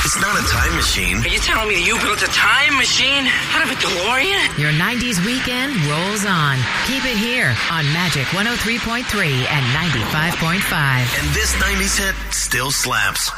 It's not a time machine. Are you telling me you built a time machine out of a DeLorean? Your 90s weekend rolls on. Keep it here on Magic 103.3 and 95.5. And this 90s hit still slaps.